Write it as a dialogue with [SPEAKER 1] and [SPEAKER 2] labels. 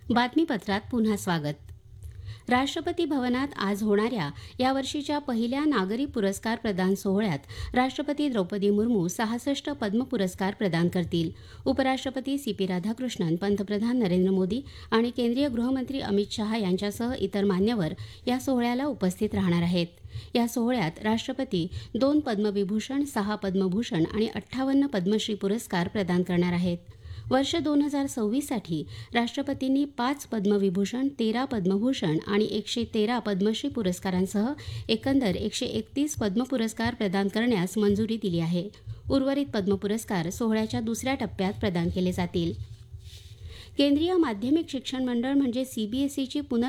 [SPEAKER 1] बातमीपत्रात पुन्हा स्वागत. राष्ट्रपती भवनात आज होणाऱ्या यावर्षीच्या पहिल्या नागरी पुरस्कार प्रदान सोहळ्यात राष्ट्रपती द्रौपदी मुर्मू 66 पद्म पुरस्कार प्रदान करतील. उपराष्ट्रपती सी.पी. राधाकृष्णन, पंतप्रधान नरेंद्र मोदी आणि केंद्रीय गृहमंत्री अमित शहा यांच्यासह इतर मान्यवर या सोहळ्याला उपस्थित राहणार आहेत. या सोहळ्यात राष्ट्रपती 2 पद्मविभूषण, 6 पद्मभूषण आणि 58 पद्मश्री पुरस्कार प्रदान करणार आहेत. वर्ष 2026 साठी राष्ट्रपतींनी 5 पद्मविभूषण, 13 पद्मभूषण आणि 113 पद्मश्री पुरस्कारांसह एकंदर 131 पद्म पुरस्कार प्रदान करण्यास मंजुरी दिली आहे. उर्वरित पद्म पुरस्कार सोहळ्याच्या दुसऱ्या टप्प्यात प्रदान केले जातील. केंद्रीय माध्यमिक शिक्षण मंडळ म्हणजे सीबीएसईची